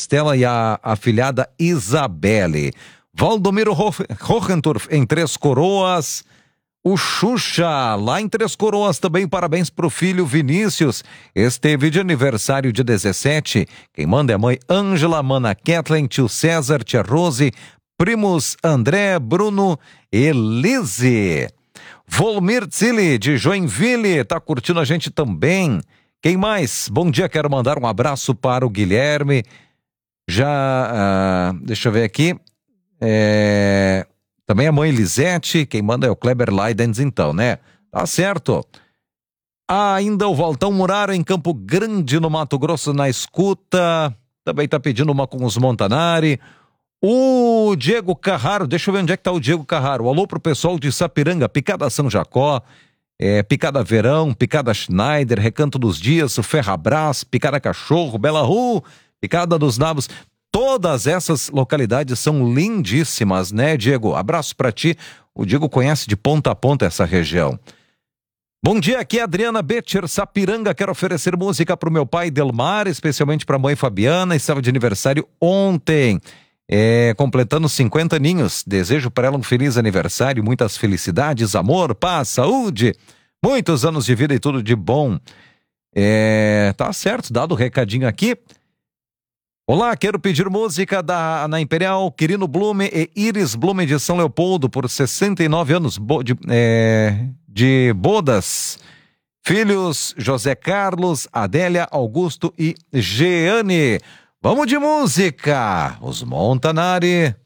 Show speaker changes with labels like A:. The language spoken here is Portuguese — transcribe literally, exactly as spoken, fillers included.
A: Estela e a afilhada Isabelle. Valdomiro Hohentorf em Três Coroas. O Xuxa, lá em Três Coroas também, parabéns pro filho Vinícius, esteve de aniversário de dezessete, quem manda é a mãe Ângela, mana Kathleen, tio César, tia Rose, primos André, Bruno, Elise. Volmir Zilli, de Joinville, tá curtindo a gente também. Quem mais? Bom dia, quero mandar um abraço para o Guilherme, já, uh, deixa eu ver aqui, é... também a mãe Lisete, quem manda é o Kleber Leidens, então, né? Tá certo. Ah, ainda o Valtão Muraro em Campo Grande, no Mato Grosso, na escuta. Também tá pedindo uma com os Montanari. O Diego Carraro, deixa eu ver onde é que tá o Diego Carraro. Alô pro pessoal de Sapiranga, Picada São Jacó, é, Picada Verão, Picada Schneider, Recanto dos Dias, Ferrabras, Picada Cachorro, Bela Ru, Picada dos Nabos. Todas essas localidades são lindíssimas, né, Diego? Abraço pra ti. O Diego conhece de ponta a ponta essa região. Bom dia, aqui é a Adriana Betcher, Sapiranga. Quero oferecer música pro meu pai Delmar, especialmente pra mãe Fabiana. Estava de aniversário ontem, é, completando cinquenta aninhos. Desejo para ela um feliz aniversário, muitas felicidades, amor, paz, saúde, muitos anos de vida e tudo de bom. É, tá certo, dado o recadinho aqui. Olá, quero pedir música da, na Imperial, Quirino Blume e Iris Blume de São Leopoldo, por sessenta e nove anos bo, de, é, de bodas. Filhos José Carlos, Adélia, Augusto e Jeane. Vamos de música, os Montanari.